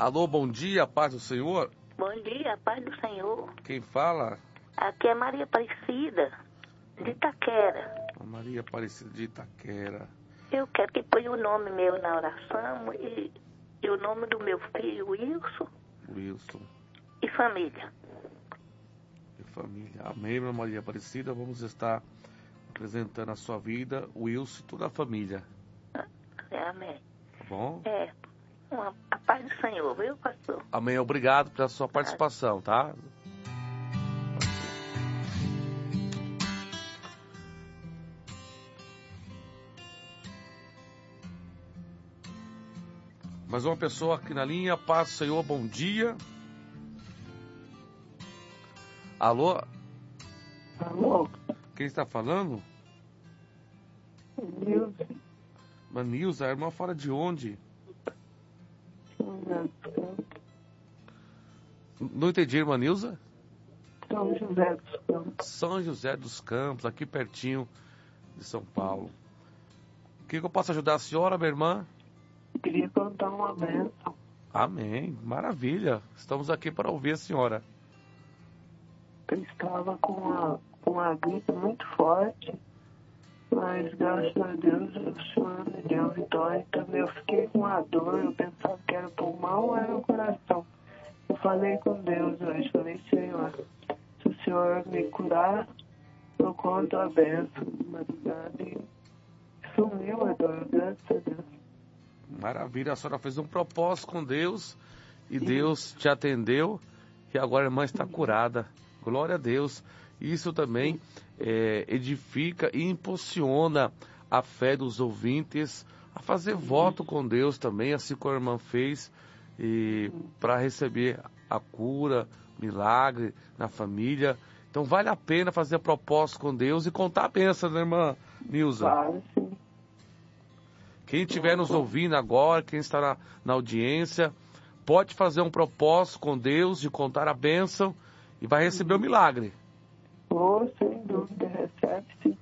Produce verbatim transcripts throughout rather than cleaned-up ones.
Alô, bom dia, paz do Senhor. Bom dia, paz do Senhor. Quem fala? Aqui é Maria Aparecida, de Itaquera. A Maria Aparecida de Itaquera. Eu quero que ponha o nome meu na oração e, e o nome do meu filho, Wilson. Wilson. E família. E família. Amém, minha Maria Aparecida. Vamos estar apresentando a sua vida, Wilson e toda a família. É, amém. Tá bom? É, uma, a paz do Senhor, viu, pastor? Amém, obrigado pela sua participação, tá? Mais uma pessoa aqui na linha, paz do Senhor, bom dia. Alô? Alô? Quem está falando? Nilza. Manilza, a irmã fora de onde? Não entendi, irmã Nilza? São José dos Campos. São José dos Campos, aqui pertinho de São Paulo. O que, que eu posso ajudar a senhora, minha irmã? Queria contar uma bênção. Amém, maravilha. Estamos aqui para ouvir a senhora. Eu estava com uma, com uma gripe muito forte, mas graças a Deus o Senhor me deu vitória. Também eu fiquei com uma dor, eu pensava que era o pulmão ou era o coração. Eu falei com Deus hoje, falei, Senhor, se o Senhor me curar, eu conto a bênção de madrugada e sumiu a dor, graças a Deus. Maravilha, a senhora fez um propósito com Deus e Deus te atendeu e agora a irmã está curada. Glória a Deus. Isso também é, edifica e impulsiona a fé dos ouvintes a fazer voto com Deus também, assim como a irmã fez, e para receber a cura, milagre na família. Então vale a pena fazer propósito com Deus e contar a bênção, né, irmã Nilza? Claro, sim. Quem estiver nos ouvindo agora, quem está na, na audiência, pode fazer um propósito com Deus de contar a bênção e vai receber o milagre. Oh, sem dúvida, recebe sim.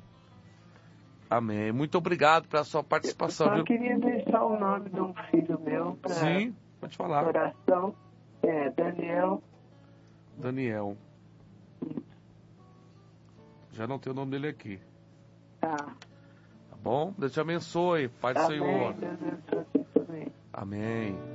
Amém. Muito obrigado pela sua participação. Eu só Viu? queria deixar o nome de um filho meu para Sim, pode falar. oração. É Daniel. Daniel. Já não tem o nome dele aqui. Tá. Tá bom? Deus te abençoe. Pai do Amém. Senhor. Deus abençoe também. Amém.